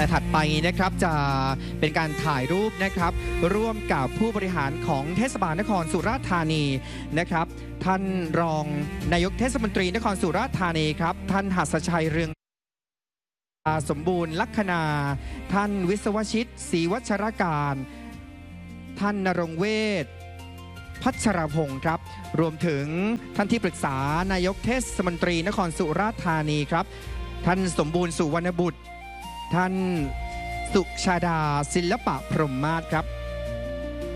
และถัดไปนะครับจะเป็นการถ่ายรูปนะครับร่วมกับผู้บริหารของเทศบาลนครสุราษฎร์ธานีนะครับท่านรองนายกเทศมนตรีนครสุราษฎร์ธานีครับท่านหัสชัยเรืองสมบูรณ์ลัคนาท่านวิศวชิตศรีวัชรการท่านณรงค์เวชพัชรพงศ์ครับรวมถึงท่านที่ปรึกษานายกเทศมนตรีนครสุราษฎร์ธานีครับท่านสมบูรณ์สุวรรณบุตรท่านสุชาดาศิลปะพรหมมาศครับ